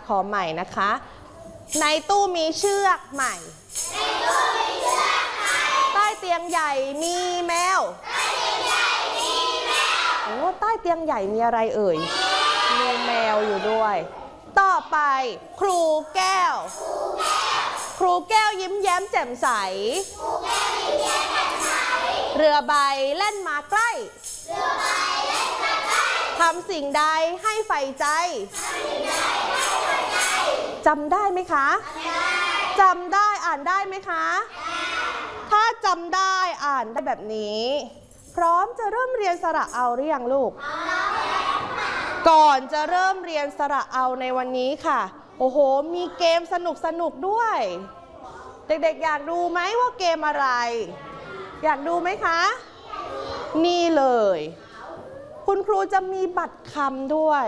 ขอใหม่นะคะในตู้มีเชือกใหม่ใต้เตียงใหญ่มีแมวโอ้ใต้เตียงใหญ่มีอะไรเอ่ยมีแมวอยู่ด้วยต่อไปครูแก้วครูแก้วยิ้มแย้มแจ่มใสเรือใบเล่นมาใกล้ทำสิ่งใดให้ใฝ่ใจจำได้ไหมคะจำได้อ่านได้ไหมคะถ้าจำได้อ่านได้แบบนี้พร้อมจะเริ่มเรียนสระเอาหรือยังลูกก่อนจะเริ่มเรียนสระเอาในวันนี้ค่ะโอ้โหมีเกมสนุกด้วยเด็กๆอยากดูไหมว่าเกมอะไรอยากดูไหมคะนี่เลยคุณครูจะมีบัตรคำด้วย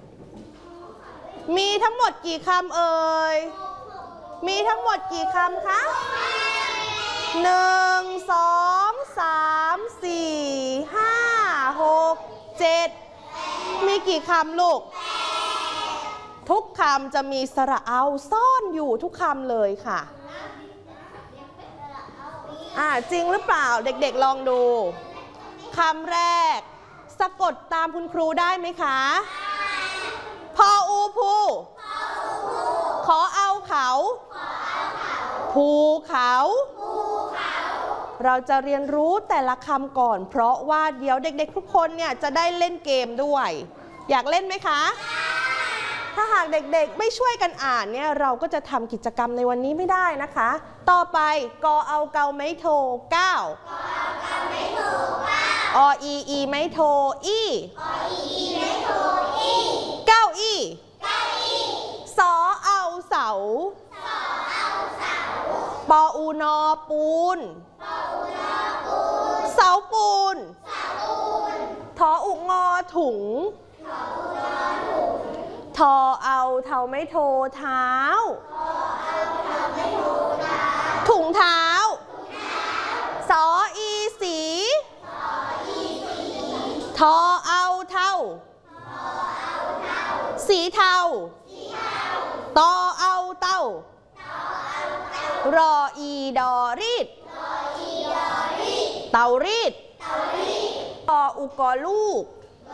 มีทั้งหมดกี่คำเอ่ยมีทั้งหมดกี่คำคะ1 2 3 4 5 6 7มีกี่คำลูกทุกคำจะมีสระเอาซ่อนอยู่ทุกคำเลยค่ะจริงหรือเปล่าเด็กๆลองดูคำแรกสะกดตามคุณครูได้ไหมคะพออูภูขอเอาเขาภูเขาเราจะเรียนรู้แต่ละคำก่อนเพราะว่าเดี๋ยวเด็กๆทุกคนเนี่ยจะได้เล่นเกมด้วยอยากเล่นไหมคะถ้าหากเด็กๆไม่ช่วยกันอ่านเนี่ยเราก็จะทำกิจกรรมในวันนี้ไม่ได้นะคะต่อไปกอเอาเกาไม้โท9ออีไม้โทอีเก้าอี้สอเอาเสาปออูนอปูนเสาปูนทออุงอถุงทอเอาเทาไม่โทเท้าถุงเท้าสออีสีทอเอาเทาสีเทาตอเอาเต้ารออีดอรีดเตารีดตออุกอลูก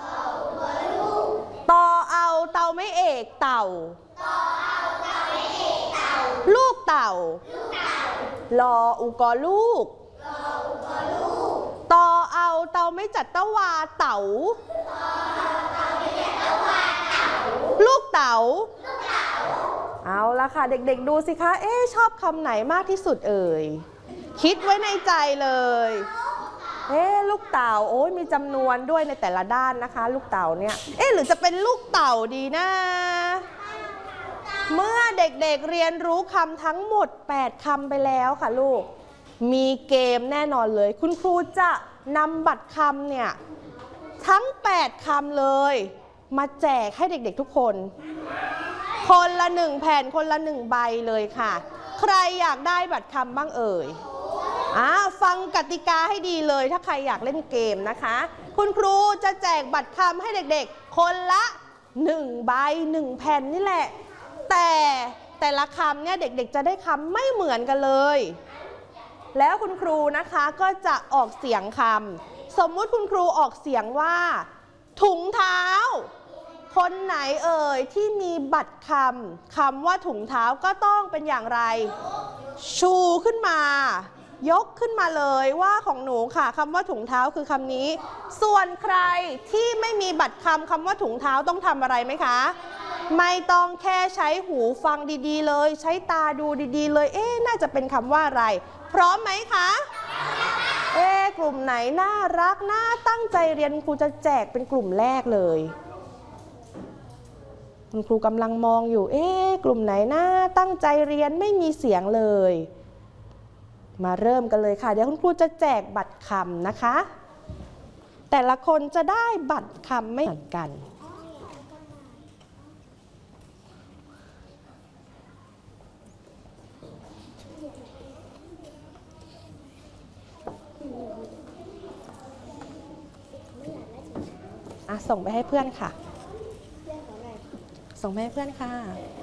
ตอเอาเตาไม่เอกเต่าลูกเต่ารออุกอลูกตอเอาเตาไม่จัดตะวาเต่าลูกเต่าเอาละค่ะเด็กๆดูสิคะชอบคำไหนมากที่สุดเอ่ยคิดไว้ในใจเลยลูกเต่าโอ้ยมีจำนวนด้วยในแต่ละด้านนะคะลูกเต่าเนี่ยหรือจะเป็นลูกเต่าดีนะเมื่อเด็กๆเรียนรู้คำทั้งหมด8คำไปแล้วค่ะลูกมีเกมแน่นอนเลยคุณครูจะนำบัตรคำเนี่ยทั้ง8คำเลยมาแจกให้เด็กๆทุกคนคนละ1แผ่นคนละ1ใบเลยค่ะใครอยากได้บัตรคำบ้างเอ่ยฟังกติกาให้ดีเลยถ้าใครอยากเล่นเกมนะคะคุณครูจะแจกบัตรคำให้เด็กๆคนละ1ใบ1แผ่นนี่แหละแต่ละคำเนี่ยเด็กๆจะได้คำไม่เหมือนกันเลยแล้วคุณครูนะคะก็จะออกเสียงคำสมมุติคุณครูออกเสียงว่าถุงเท้าคนไหนเอ่ยที่มีบัตรคำว่าถุงเท้าก็ต้องเป็นอย่างไรชูขึ้นมายกขึ้นมาเลยว่าของหนูค่ะคำว่าถุงเท้าคือคำนี้ส่วนใครที่ไม่มีบัตรคำว่าถุงเท้าต้องทำอะไรไหมคะไม่ต้องแค่ใช้หูฟังดีๆเลยใช้ตาดูดีๆเลยน่าจะเป็นคำว่าอะไรพร้อมไหมคะกลุ่มไหนน่ารักน่าตั้งใจเรียนครูจะแจกเป็นกลุ่มแรกเลยคุณครูกำลังมองอยู่กลุ่มไหนน่าตั้งใจเรียนไม่มีเสียงเลยมาเริ่มกันเลยค่ะเดี๋ยวคุณครูจะแจกบัตรคำนะคะแต่ละคนจะได้บัตรคำไม่เหมือนกันส่งไปให้เพื่อนค่ะส่งไปให้เพื่อนค่ะ